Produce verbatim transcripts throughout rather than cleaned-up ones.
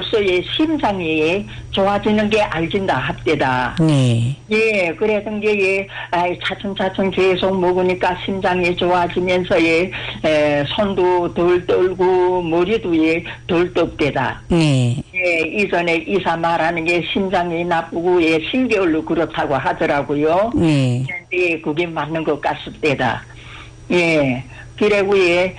줌으로써의 심장이 좋아지는 게 알진다 합디다. 네. 예, 그래서 이제 예, 차츰차츰 계속 먹으니까 심장이 좋아지면서 예, 에, 손도 덜 떨고 머리도 예, 덜 덥대다. 네. 예, 이전에 이사 말하는 게 심장이 나쁘고 예, 신경으로 그렇다고 하더라고요. 네. 예, 그게 맞는 것 같습니다. 예, 그리고 예,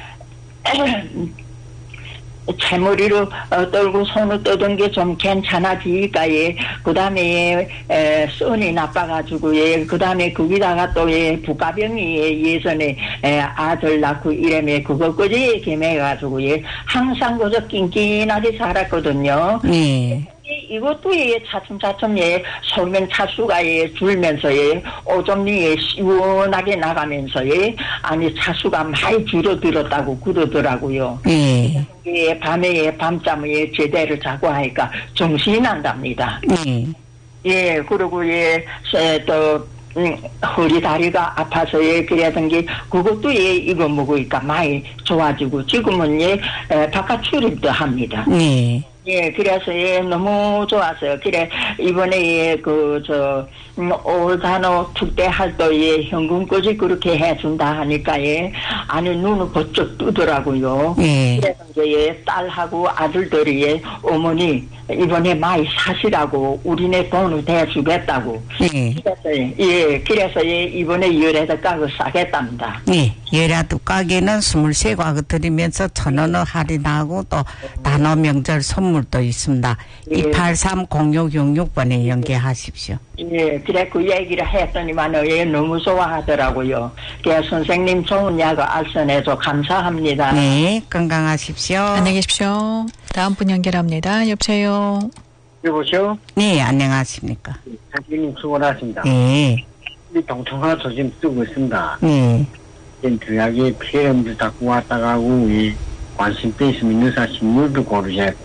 채머리로 어, 떨고 손을 떠던 게 좀 괜찮아지니까 예, 그 다음에 예, 손이 나빠가지고 예, 그 다음에 거기다가 또 예, 부가병이 예, 예전에 예, 아들 낳고 이래매 그것까지 겸해가지고 예, 항상 그저 낑낑하게 살았거든요. 네. 이것도 예, 차츰차츰 예, 소면 차수가 예, 줄면서 예, 오줌이 예, 시원하게 나가면서 예, 아니 차수가 많이 줄어들었다고 그러더라고요. 네. 예, 밤에 예, 밤잠을 예, 제대로 자고 하니까 정신이 난답니다. 네. 예, 그리고 예, 에, 또 음, 허리 다리가 아파서 예, 그랬던 게 그것도 예, 이거 먹으니까 많이 좋아지고 지금은 예, 에, 바깥 출입도 합니다. 네. 예, 그래서 예, 너무 좋았어요. 그래 이번에 예, 그 저 음, 올 단어 특대 할도에 현금까지 그렇게 해준다 하니까 예, 아니 눈을 번쩍 뜨더라고요. 네. 그래서 이제 예, 딸하고 아들들이 예, 어머니 이번에 많이 사시라고 우리네 돈을 대주겠다고. 네. 그래서 예, 그래서 예, 이번에 열애도 가고 사겠답니다. 네. 열애도 가게는 스물세 과거 드리면서 천 원을 할인하고 또 단어 명절 선물도 있습니다. 예. 이팔삼 공육육육 번에 연계하십시오. 예, 그래 그 얘기를 했더니만 예, 너무 좋아하더라고요. 그래서 선생님 좋은 약을 알선해서 감사합니다. 네. 건강하십시오. 안녕히 계십시오. 다음 분 연결합니다. 여보세요. 여보세요? 네. 안녕하십니까. 선생님 수고하셨습니다. 네. 우리 동청하도 지금 쓰고 있습니다. 네. 지금 주약에 폐렴도 자꾸 왔다 가고, 이 관심병 있으면 의사 식물도 고르지 않고,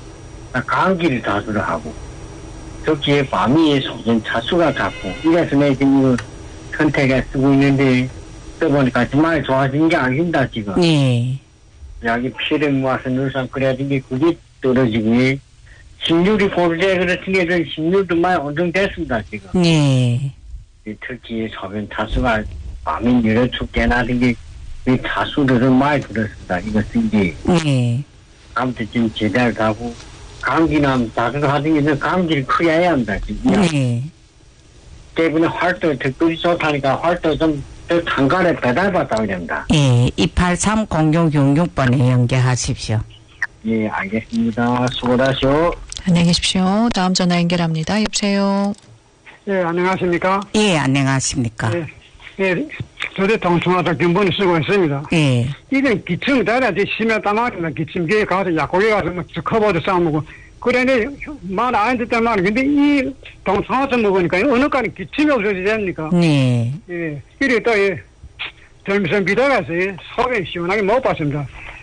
감기를 다수를 하고, 저기에 밤이 속은 차수가 자꾸, 이래서 내가 지금 이거 선택에 쓰고 있는데, 써보니까 정말 좋아진 게 아닌다, 지금. 네. 약이 폐렴 와서 의사 그래야지 게 그게 떨어지고, 식률이 고르지 그렇은 게 좀 식률도 많이 온정됐습니다, 지금. 네. 특히 소변 차수가 밤이 열어 죽게나 게, 이 차수들은 많이 들었습니다. 이거 쓴 게. 네. 아무튼 지금 제대로 가고, 감기나면 자주 하던 게 감기를 크게 해야 한다, 지금. 네. 때문에 활동 특별히 좋다니까 활동 좀 더 단간에 배달받아야 됩니다. 예, 이팔삼 공육육육 번에 연계하십시오. 예, 알겠습니다. 수고하시오. 안녕히 계십시오. 다음 전화 연결합니다. 여보세요. 예, 안녕하십니까? 예, 안녕하십니까? 예, 예, 저도 동충하다 견본을 쓰고 있습니다. 예. 이건 기침 달아야지 심했단 말입니다. 기침기에 가서 약국에 가서 뭐 커버도 싸먹고. 그러네, 말 안 듣단 말이에요. 근데 이 동충하서 먹으니까 어느 까지 기침이 없어지지 됩니까? 네. 예, 이래 또, 예, 젊은 비다가서 예, 소변 시원하게 못 봤습니다.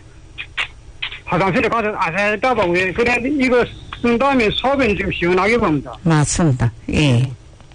화장실에 가서 아세다고, 예, 그래, 이거 쓴 다음에 소변이 좀 시원하게 봅니다. 맞습니다. 예.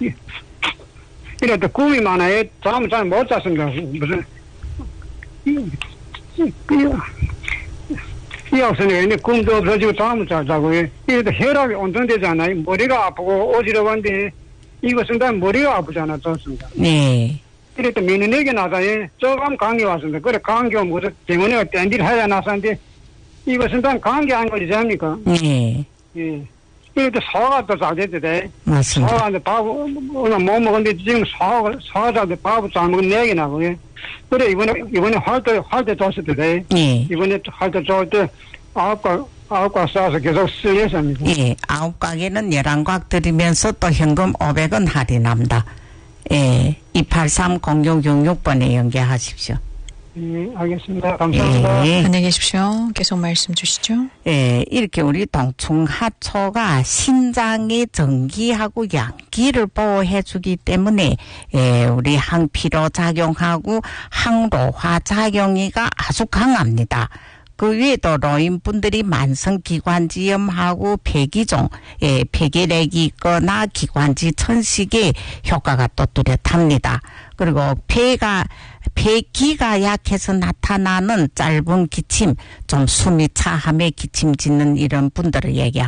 이래 또 꿈이 많아요. 잠을 잘 못 잤습니다. 무슨, 이, 이, 이, 이 없으니까 꿈도 없어지고 잠을 잘 자고, 이래 또 혈압이 온정되잖아요. 머리가 아프고 어지러운데, 이거 쓴 다음에 머리가 아프잖아, 좋습니다. 네. 이래 또 면역력이 나가요. 조금 감기 왔습니다. 그래, 감기 오면 그래서 병원에 땡딜 해야 나서는데, 이거 쓴 다음에 감기 안 걸리지 않습니까? 네. 예. 이래 또 소화가 또 잘 됐대. 맞습니다. 소화가 밥, 오늘 못 먹었는데 지금 소화가, 소화 잘 돼. 밥을 잘 먹은 얘기 나고, 예. 그래, 이번에, 이번에 활도, 활도 줬을 때, 예. 이번에 활도 줬을 때, 아홉 과, 아홉 과 쌓아서 계속 쓸 예정입니다. 예. 아홉 가게는 열한 곽 드리면서 또 현금 오백 원 할인합니다. 예. 이팔삼 공육육육 번에 연계하십시오. 예, 알겠습니다. 감사합니다. 예. 안녕히 계십시오. 계속 말씀 주시죠. 예, 이렇게 우리 동충하초가 신장의 전기하고 양기를 보호해주기 때문에, 예, 우리 항피로 작용하고 항로화 작용이가 아주 강합니다. 그 외에도 노인분들이 만성기관지염하고 폐기종, 예, 폐결핵이 있거나 기관지 천식에 효과가 또 뚜렷합니다. 그리고 폐가, 폐기가 약해서 나타나는 짧은 기침, 좀 숨이 차함에 기침 짓는 이런 분들을 얘기합니다.